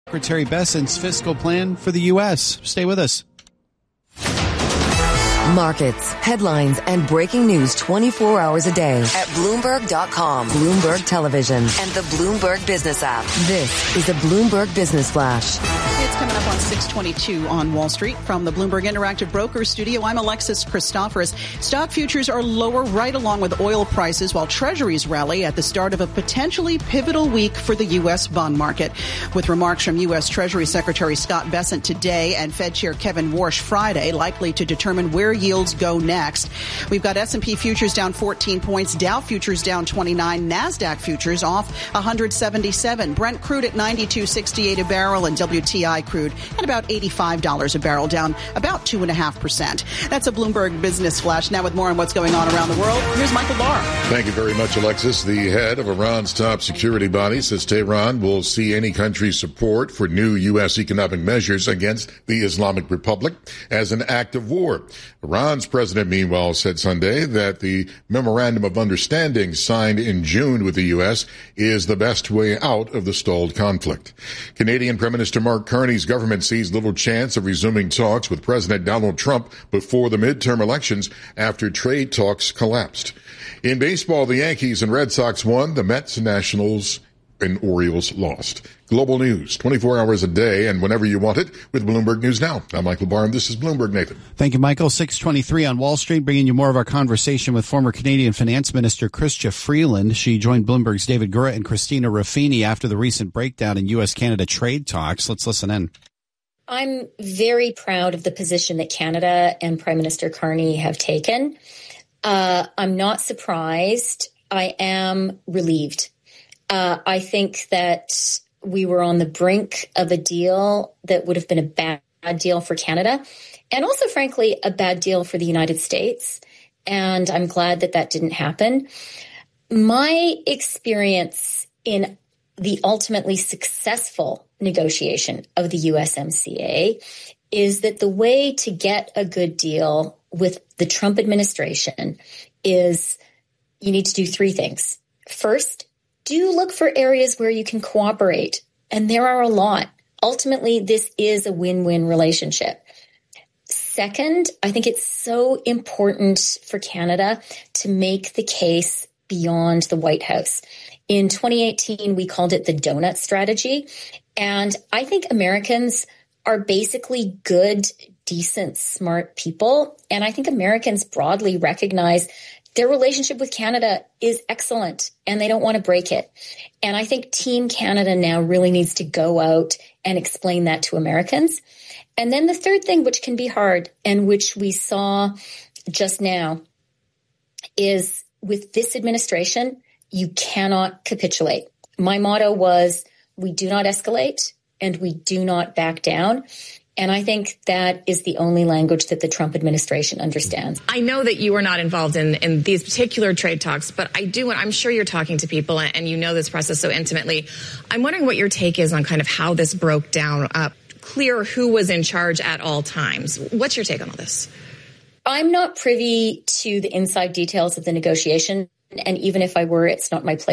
Secretary Bessent's fiscal plan for the U.S. Stay with us. Markets, headlines, and breaking news 24 hours a day at Bloomberg.com, Bloomberg Television, and the Bloomberg Business app. This is the Bloomberg Business Flash. It's coming up on 622 on Wall Street. From the Bloomberg Interactive Brokers studio, I'm Alexis Christoforous. Stock futures are lower right along with oil prices, while treasuries rally at the start of a potentially pivotal week for the U.S. bond market. With remarks from U.S. Treasury Secretary Scott Bessent today and Fed Chair Kevin Warsh Friday likely to determine where yields go next. We've got S&P futures down 14 points, Dow futures down 29, NASDAQ futures off 177, Brent crude at $92.68 a barrel, and WTI crude at about $85 a barrel, down about 2.5%. That's a Bloomberg Business Flash. Now with more on what's going on around the world, here's Michael Barr. Thank you very much, Alexis. The head of Iran's top security body says Tehran will see any country's support for new U.S. economic measures against the Islamic Republic as an act of war. Iran's president, meanwhile, said Sunday that the memorandum of understanding signed in June with the U.S. is the best way out of the stalled conflict. Canadian Prime Minister Mark Carney's government sees little chance of resuming talks with President Donald Trump before the midterm elections after trade talks collapsed. In baseball, the Yankees and Red Sox won, the Mets, Nationals, and Orioles lost. Global news, 24 hours a day and whenever you want it with Bloomberg News Now. I'm Michael Barr, and this is Bloomberg Nathan. Thank you, Michael. 623 on Wall Street, bringing you more of our conversation with former Canadian Finance Minister Chrystia Freeland. She joined Bloomberg's David Gura and Christina Ruffini after the recent breakdown in U.S.-Canada trade talks. Let's listen in. I'm very proud of the position that Canada and Prime Minister Carney have taken. I'm not surprised. I am relieved. I think that we were on the brink of a deal that would have been a bad deal for Canada and also, frankly, a bad deal for the United States. And I'm glad that that didn't happen. My experience in the ultimately successful negotiation of the USMCA is that the way to get a good deal with the Trump administration is you need to do three things. First, do look for areas where you can cooperate. And there are a lot. Ultimately, this is a win-win relationship. Second, I think it's so important for Canada to make the case beyond the White House. In 2018, we called it the donut strategy. And I think Americans are basically good, decent, smart people. And I think Americans broadly recognize their relationship with Canada is excellent and they don't want to break it. And I think Team Canada now really needs to go out and explain that to Americans. And then the third thing, which can be hard and which we saw just now, is with this administration, you cannot capitulate. My motto was, we do not escalate and we do not back down. And I think that is the only language that the Trump administration understands. I know that you are not involved in these particular trade talks, but I'm sure you're talking to people and you know this process so intimately. I'm wondering what your take is on kind of how this broke down, clear who was in charge at all times. What's your take on all this? I'm not privy to the inside details of the negotiation. And even if I were, it's not my place